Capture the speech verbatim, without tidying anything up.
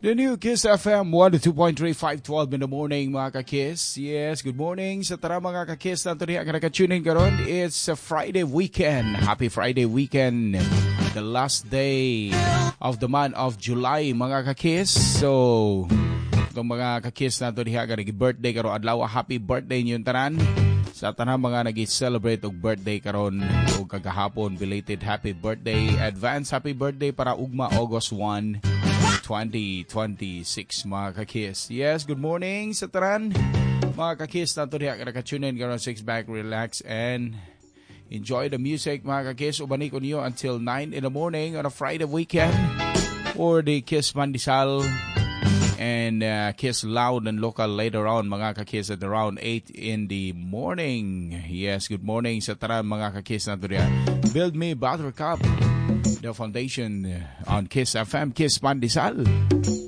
The new Kiss F M one oh two point three, five twelve in the morning mga ka-Kiss. Yes, good morning sa tara mga ka-Kiss na ito niya ka nakatunin karon. It's a Friday weekend. Happy Friday weekend. The last day of the month of July mga ka-Kiss. So, itong mga ka-Kiss na ito niya ka nag-birthday karon adlaw. Happy birthday niyo tanan. Sa tanang mga nag-celebrate og birthday karon o kagahapon, belated happy birthday. Advance happy birthday para ugma August first. twenty twenty-six mga ka-Kiss. Yes, good morning sa taran. Mga ka-Kiss na ito niya nakatunin karon six back, relax, and enjoy the music mga ka-Kiss. Ubani ko niyo until nine in the morning on a Friday weekend for the Kiss Pandesal and uh, Kiss Loud and Local later on mga ka-Kiss at around eight in the morning. Yes, good morning sa taran mga ka-Kiss na ito niya. Build Me Buttercup, the foundation on Kiss F M, Kiss Pandesal.